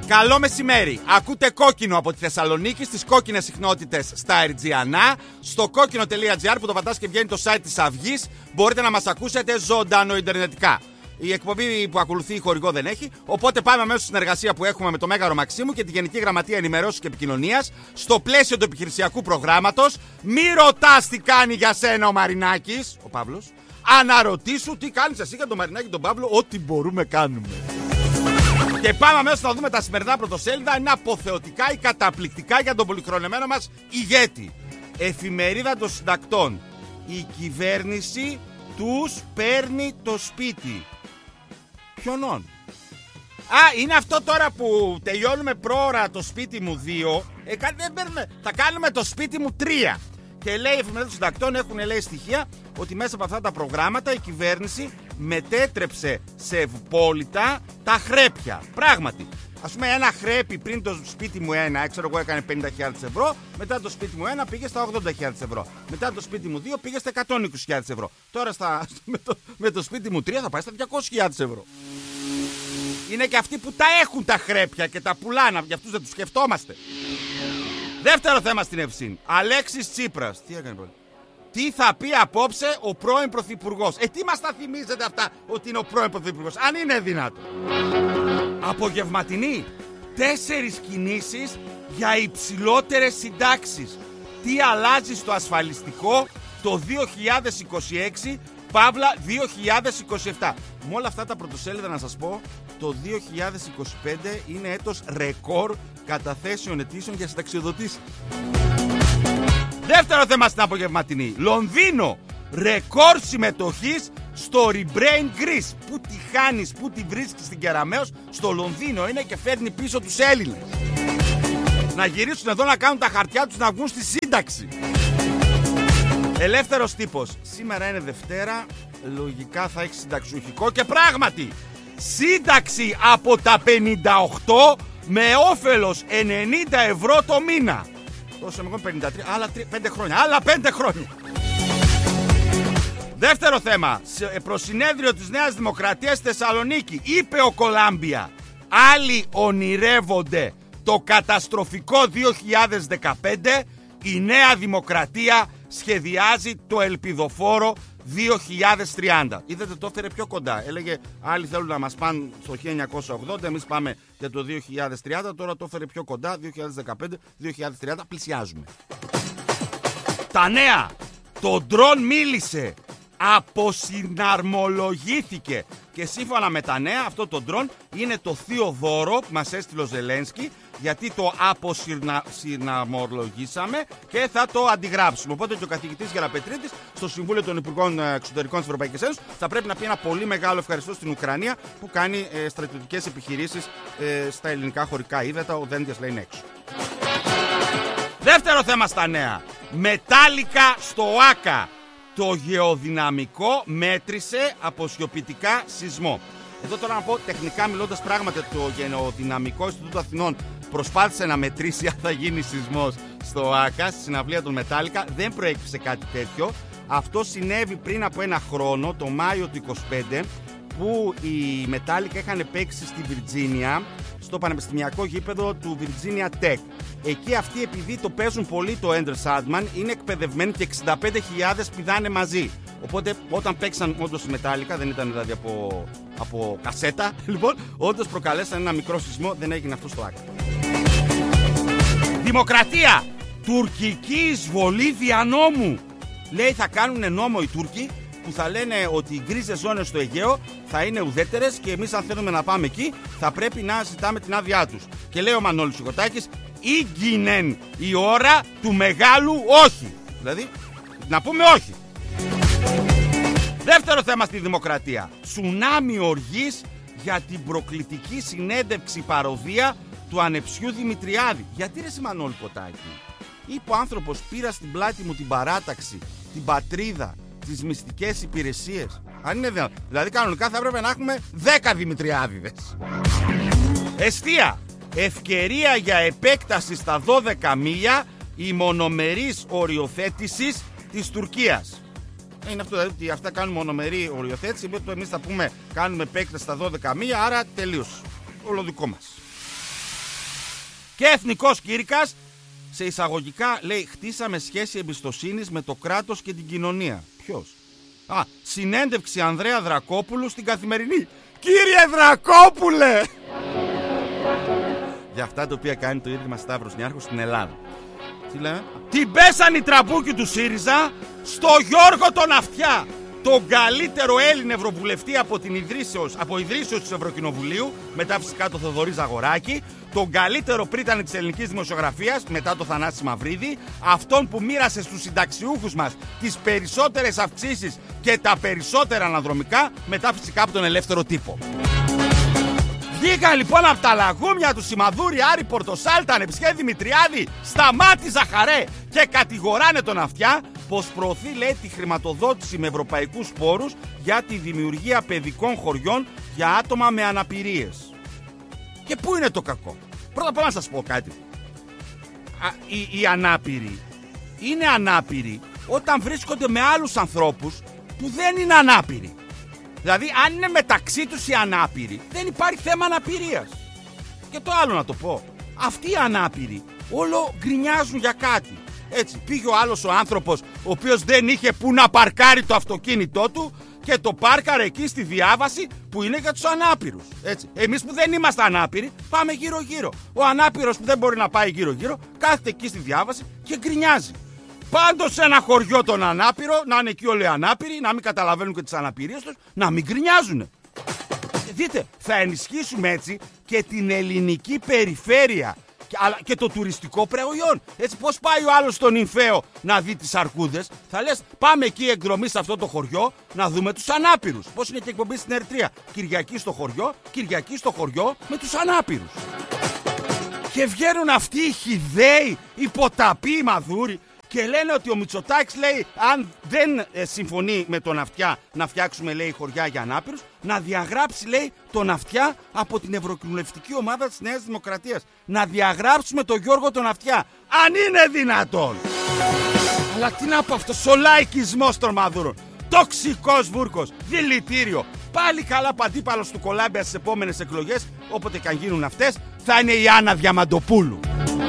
Καλό μεσημέρι. Ακούτε Κόκκινο από τη Θεσσαλονίκη στις κόκκινες συχνότητες στα Ερτζιανά. Στο κόκκινο.gr που το πατάς και βγαίνει το site της Αυγής. Μπορείτε να μας ακούσετε ζωντανό ιντερνετικά. Η εκπομπή που ακολουθεί η χορηγό δεν έχει. Οπότε πάμε αμέσως στη συνεργασία που έχουμε με το Μέγαρο Μαξίμου και τη Γενική Γραμματεία Ενημερώσεως και Επικοινωνίας στο πλαίσιο του επιχειρησιακού προγράμματος. Μη ρωτάς τι κάνει για σένα ο Μαρινάκης, ο Παύλος. Αναρωτήσου τι κάνεις εσύ για τον Μαρινάκη τον Παύλο. Ό,τι μπορούμε κάνουμε. Και πάμε αμέσως να δούμε τα σημερινά πρωτοσέλιδα. Είναι αποθεωτικά ή καταπληκτικά για τον πολυχρονεμένο μας ηγέτη. Εφημερίδα των συντακτών. Η κυβέρνηση τους παίρνει το σπίτι. Ποιονών? Είναι αυτό τώρα που τελειώνουμε πρόωρα το σπίτι μου 2. Θα κάνουμε το σπίτι μου 3. Και λέει η εφημερίδα των συντακτών, έχουν λέει στοιχεία ότι μέσα από αυτά τα προγράμματα η κυβέρνηση μετέτρεψε σε ευπόλυτα τα χρέπια. Πράγματι. Ας πούμε, ένα χρέπι πριν το σπίτι μου 1, ξέρω εγώ, έκανε 50.000 ευρώ. Μετά το σπίτι μου 1 πήγε στα 80.000 ευρώ. Μετά το σπίτι μου 2 πήγε στα 120.000 ευρώ. Τώρα με το σπίτι μου 3 θα πάει στα 200.000 ευρώ. Είναι και αυτοί που τα έχουν τα χρέπια και τα πουλάνε. Για αυτούς δεν τους σκεφτόμαστε. Δεύτερο θέμα στην Ευσύν. Αλέξης Τσίπρας. Τι έκανε πάλι? Τι θα πει απόψε ο πρώην πρωθυπουργός? Τι μας τα θυμίζετε αυτά ότι είναι ο πρώην πρωθυπουργός? Αν είναι δυνατό. Απογευματινή. 4 κινήσεις για υψηλότερες συντάξεις. Τι αλλάζει στο ασφαλιστικό το 2026 Παύλα 2027. Με όλα αυτά τα πρωτοσέλιδα να σας πω, το 2025 είναι έτος ρεκόρ καταθέσεων αιτήσεων για συνταξιοδοτήσεις. Δεύτερο θέμα στην απογευματινή. Λονδίνο. Ρεκόρ συμμετοχής στο Rebrain Greece. Πού τη χάνεις, πού τη βρίσκεις στην Κεραμέως? Στο Λονδίνο είναι και φέρνει πίσω τους Έλληνες. Να γυρίσουν εδώ να κάνουν τα χαρτιά τους να βγουν στη σύνταξη. Ελεύθερος τύπος. Σήμερα είναι Δευτέρα. Λογικά θα έχει συνταξιουχικό και πράγματι σύνταξη από τα 58 με όφελος 90 ευρώ το μήνα. Τόσο εγώ 53, άλλα 5 χρόνια. Άλλα 5 χρόνια. Δεύτερο θέμα. Προς συνέδριο της Νέας Δημοκρατίας στη Θεσσαλονίκη είπε ο Κολάμπια, άλλοι ονειρεύονται το καταστροφικό 2015, η Νέα Δημοκρατία σχεδιάζει το ελπιδοφόρο 2030. Είδατε, το έφερε πιο κοντά. Έλεγε άλλοι θέλουν να μας πάνε στο 1980, εμείς πάμε για το 2030. Τώρα το έφερε πιο κοντά. 2015-2030 πλησιάζουμε. Τα νέα. Το ντρόν μίλησε. Αποσυναρμολογήθηκε. Και σύμφωνα με τα νέα, αυτό το ντρόν είναι το θείο δώρο που μας έστειλε ο Ζελένσκι, γιατί το αποσυναρμολογήσαμε και θα το αντιγράψουμε. Οπότε και ο καθηγητής Γεραπετρίτης στο Συμβούλιο των Υπουργών Εξωτερικών της Ευρωπαϊκής Ένωσης θα πρέπει να πει ένα πολύ μεγάλο ευχαριστώ στην Ουκρανία που κάνει στρατιωτικές επιχειρήσεις στα ελληνικά χωρικά ύδατα. Ο Δέντιας λέει έξω. Δεύτερο θέμα στα νέα. Μετάλλικα στο ΆΚΑ. Το γεωδυναμικό μέτρησε αποσιοποιητικά σεισμό. Εδώ τώρα να πω τεχνικά μιλώντας, πράγματι το Γεωδυναμικό Ινστιτούτο Αθηνών προσπάθησε να μετρήσει αν θα γίνει σεισμός στο ΆΚΑ, στη συναυλία των Μετάλλικα. Δεν προέκυψε κάτι τέτοιο. Αυτό συνέβη πριν από ένα χρόνο, το Μάιο του 2025, που οι Μετάλλικα είχαν παίξει στη Βιρτζίνια, στο πανεπιστημιακό γήπεδο του Virginia Tech. Εκεί αυτοί, επειδή το παίζουν πολύ το Ender Sandman, είναι εκπαιδευμένοι και 65.000 πηδάνε μαζί. Οπότε όταν παίξαν όντως οι Μετάλλικα, δεν ήταν δηλαδή από κασέτα, λοιπόν, όντως προκαλέσαν ένα μικρό σεισμό, δεν έγινε αυτό στο ΆΚΑ. Δημοκρατία! Τουρκική εισβολή δια νόμου. Λέει θα κάνουν νόμο οι Τούρκοι που θα λένε ότι οι γκρίζες ζώνες στο Αιγαίο θα είναι ουδέτερες και εμείς αν θέλουμε να πάμε εκεί θα πρέπει να ζητάμε την άδειά τους. Και λέει ο Μανώλης Σιγωτάκης, ήγγινεν η ώρα του μεγάλου όχι. Δηλαδή να πούμε όχι. Δεύτερο θέμα στη Δημοκρατία. Τσουνάμι οργής για την προκλητική συνέντευξη παροδία του ανεψιού Δημητριάδη. Γιατί ρε Μανώλη Κοτάκη? Είπε ο άνθρωπος, πήρα στην πλάτη μου την παράταξη, την πατρίδα, τις μυστικές υπηρεσίες. Αν είναι δυνατόν. Δηλαδή κανονικά θα έπρεπε να έχουμε 10 Δημητριάδηδες. Εστία. Ευκαιρία για επέκταση στα 12 μίλια η μονομερής οριοθέτησης της Τουρκίας. Είναι αυτό, δηλαδή ότι αυτά κάνουν μονομερή οριοθέτηση, οπότε εμείς θα πούμε κάνουμε επέκταση στα 12 μίλια, άρα τελείως. Όλο δικό μας. Και εθνικός κήρυκας, σε εισαγωγικά λέει, χτίσαμε σχέση εμπιστοσύνης με το κράτος και την κοινωνία. Ποιος? Συνέντευξη Ανδρέα Δρακόπουλου στην Καθημερινή. Κύριε Δρακόπουλε! Για αυτά τα οποία κάνει το Ίδρυμα Σταύρος Νιάρχος στην Ελλάδα. Τι λέμε? Την πέσαν οι τραμπούκοι του ΣΥΡΙΖΑ στο Γιώργο τον Αυτιά, τον καλύτερο Έλληνο ευρωβουλευτή από ιδρύσεως του Ευρωκοινοβουλίου, μετά φυσικά το Θοδωρή Ζαγοράκη, τον καλύτερο πρίτανη της ελληνικής δημοσιογραφίας, μετά το Θανάση Μαυρίδη, αυτόν που μοίρασε στους συνταξιούχους μας τις περισσότερες αυξήσεις και τα περισσότερα αναδρομικά, μετά φυσικά από τον ελεύθερο τύπο. Βγήκαν λοιπόν από τα λαγούμια του Σιμαδούρη, Άρη Πορτοσάλτα, Νεψιέ Δημητριάδη, Σταμάτη Ζαχαρέ και κατηγοράνε τον Αυτιά πως προωθεί, λέει, τη χρηματοδότηση με ευρωπαϊκούς πόρους για τη δημιουργία παιδικών χωριών για άτομα με αναπηρίες. Και πού είναι το κακό? Πρώτα απ' όλα να σας πω κάτι. Οι ανάπηροι είναι ανάπηροι όταν βρίσκονται με άλλους ανθρώπους που δεν είναι ανάπηροι. Δηλαδή, αν είναι μεταξύ τους οι ανάπηροι, δεν υπάρχει θέμα αναπηρίας. Και το άλλο να το πω. Αυτοί οι ανάπηροι όλο γκρινιάζουν για κάτι. Έτσι, πήγε ο άλλος ο άνθρωπος, ο οποίος δεν είχε που να παρκάρει το αυτοκίνητό του και το πάρκαρε εκεί στη διάβαση που είναι για τους ανάπηρους. Έτσι. Εμείς που δεν είμαστε ανάπηροι, πάμε γύρω-γύρω. Ο ανάπηρος που δεν μπορεί να πάει γύρω-γύρω, κάθεται εκεί στη διάβαση και γκρινιάζει. Πάντως σε ένα χωριό τον ανάπηρο, να είναι εκεί όλοι οι ανάπηροι, να μην καταλαβαίνουν και τις αναπηρίες τους, να μην γκρινιάζουν. Δείτε, θα ενισχύσουμε έτσι και την ελληνική περιφέρεια αλλά και το τουριστικό προϊόν. Έτσι, πώς πάει ο άλλος στον Ινφαίο να δει τις αρκούδες? Θα λες, πάμε εκεί εκδρομή σε αυτό το χωριό να δούμε τους ανάπηρους. Πώς είναι και εκπομπή στην Ερτρία? Κυριακή στο χωριό με τους ανάπηρους. Και βγαίνουν αυτοί οι χυδαίοι, οι ποταποί, οι μαδούροι και λένε ότι ο Μητσοτάκης, λέει, αν δεν συμφωνεί με τον Αυτιά να φτιάξουμε, λέει, χωριά για ανάπηρους, να διαγράψει, λέει, τον Αυτιά από την ευρωκοινοβουλευτική ομάδα της Νέας Δημοκρατίας. Να διαγράψουμε τον Γιώργο τον Αυτιά. Αν είναι δυνατόν! Αλλά τι να πω αυτός ο λαϊκισμός των μαδούρων. Τοξικός βούρκος, δηλητήριο. Πάλι καλά αντίπαλος του Κολάμπια στις επόμενες εκλογές, όποτε και αν γίνουν αυτές, θα είναι η Άννα Διαμαντοπούλου.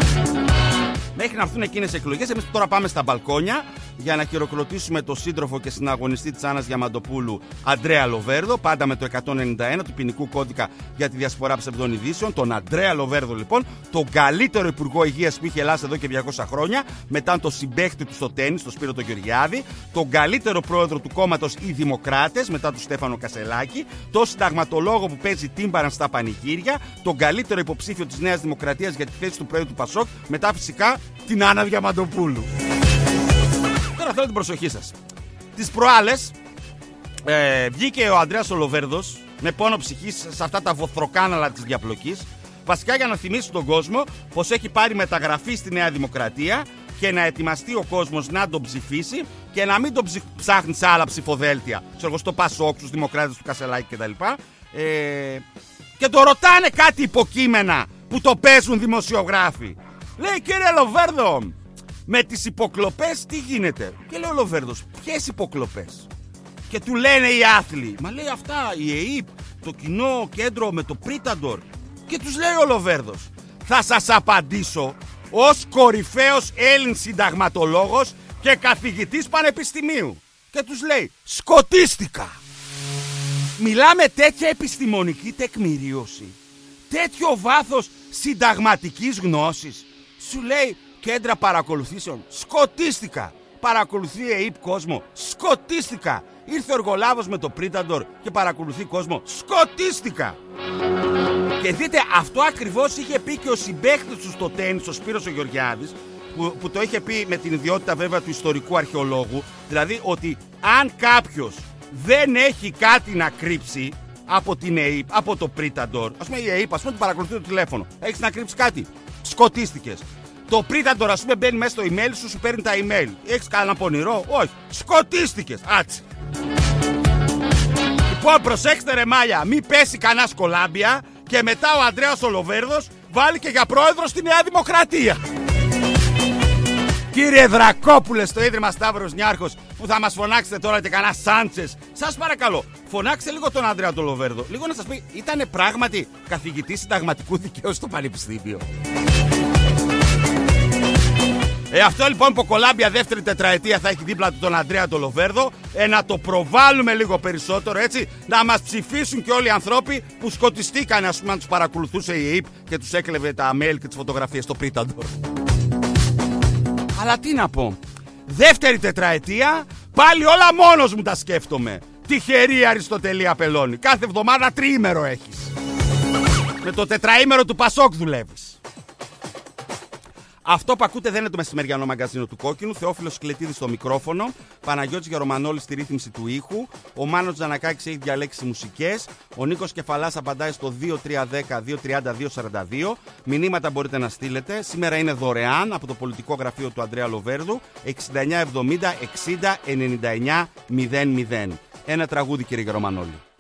Μέχρι να έρθουν εκείνες οι εκλογές, εμείς τώρα πάμε στα μπαλκόνια για να χειροκροτήσουμε τον σύντροφο και συναγωνιστή της Άννας Διαμαντοπούλου, Αντρέα Λοβέρδο, πάντα με το 191 του ποινικού κώδικα για τη διασπορά ψευδών ειδήσεων. Τον Αντρέα Λοβέρδο, λοιπόν, τον καλύτερο υπουργό υγείας που είχε Ελλάδα εδώ και 200 χρόνια, μετά τον συμπαίχτη του στο τένις, τον Σπύρο τον Γεωργιάδη, τον καλύτερο πρόεδρο του κόμματος οι Δημοκράτες, μετά του Στέφανο Κασελάκη, τον συνταγματολόγο που παίζει τύμπαραν στα πανηγύρια, τον καλύτερο υποψήφιο της Νέας Δημοκρατίας για τη θέση του πρόεδρου του Πασόκ, μετά φυσικά την Άννα Διαμαντοπούλου. Τώρα θέλω την προσοχή σας. Τις προάλλες βγήκε ο Ανδρέας ο Λοβέρδος με πόνο ψυχής σε αυτά τα βοθροκάναλα της διαπλοκής, βασικά για να θυμίσει τον κόσμο πως έχει πάρει μεταγραφή στη Νέα Δημοκρατία και να ετοιμαστεί ο κόσμος να τον ψηφίσει και να μην τον ψάχνει σε άλλα ψηφοδέλτια. Ξέρω εγώ, στο Πασόκ, στους Δημοκράτες του Κασελάκη κτλ. Και το ρωτάνε κάτι υποκείμενα που το παίζουν δημοσιογράφοι. Λέει, κύριε Λοβέρδο, με τις υποκλοπές τι γίνεται? Και λέει ο Λοβέρδος, ποιες υποκλοπές? Και του λένε οι άθλοι, μα λέει αυτά η ΕΕΠ, το κοινό κέντρο με το Πρίταντορ. Και τους λέει ο Λοβέρδος, θα σας απαντήσω ως κορυφαίος Έλλην συνταγματολόγος και καθηγητής πανεπιστημίου. Και τους λέει, σκοτίστηκα. Μιλάμε τέτοια επιστημονική τεκμηρίωση, τέτοιο βάθος συνταγματικής γνώσης. Σου λέει κέντρα παρακολουθήσεων, σκοτίστηκα. Παρακολουθεί η ΕΕΠ κόσμο, σκοτίστηκα. Ήρθε ο εργολάβος με το Πρίταντορ και παρακολουθεί κόσμο, σκοτίστηκα. Και δείτε, αυτό ακριβώς είχε πει και ο συμπαίχτης του στο τένις, ο Σπύρος ο Γεωργιάδης, που το είχε πει με την ιδιότητα βέβαια του ιστορικού αρχαιολόγου, δηλαδή ότι αν κάποιος δεν έχει κάτι να κρύψει από την ΕΕΠ, από το Πρίταντορ, ας πούμε η ΕΕΠ, ας πούμε την παρακολουθεί το τηλέφωνο, έχεις να κρύψεις κάτι, σκοτίστηκες. Το Πρίταντορ, ας πούμε, μπαίνει μέσα στο email σου, σου παίρνει τα email. Έχεις κανένα πονηρό? Όχι. Σκοτίστηκες. Άτσι. Λοιπόν, προσέξτε ρε μάλια, μη πέσει κανένα Κολάμπια και μετά ο Ανδρέας ο Λοβέρδος βάλει και για πρόεδρο στη Νέα Δημοκρατία. Κύριε Δρακόπουλε στο Ίδρυμα Σταύρος Νιάρχος, που θα μας φωνάξετε τώρα και κανένα Σάντσες, σας παρακαλώ, Φωνάξτε λίγο τον Ανδρέα τον Λοβέρδο. Λίγο να σας πει, ήτανε πράγματι καθηγητής συνταγματικού δικαίου στο πανεπιστήμιο. Αυτό λοιπόν που Κολάμπια δεύτερη τετραετία θα έχει δίπλα του τον Ανδρέα τον Λοβέρδο. Να το προβάλλουμε λίγο περισσότερο, έτσι. Να μας ψηφίσουν και όλοι οι ανθρώποι που σκοτιστήκαν, ας πούμε, αν τους παρακολουθούσε η ΕΕΠ και τους έκλεβε τα mail και τις φωτογραφίες στο Πρίταντορ. Αλλά τι να πω. Δεύτερη τετραετία, πάλι όλα μόνος μου τα σκέφτομαι. Τυχερή Αριστοτελή Απελώνη. Κάθε εβδομάδα τριήμερο έχεις. Με το τετραήμερο του Πασόκ δουλεύεις. Αυτό που ακούτε δεν είναι το μεσημεριανό μαγκαζίνο του Κόκκινου. Θεόφιλος Κλετίδης στο μικρόφωνο. Παναγιώτης Γερομανόλης στη ρύθμιση του ήχου. Ο Μάνος Τζανακάκης έχει διαλέξει μουσικές. Ο Νίκος Κεφαλάς απαντάει στο 2310-230-242. Μηνύματα μπορείτε να στείλετε. Σήμερα είναι δωρεάν από το πολιτικό γραφείο του Ανδρέα Λοβέρδου. 6970 60 99 00. Ένα τραγούδι, κύριε Γερομανόλη.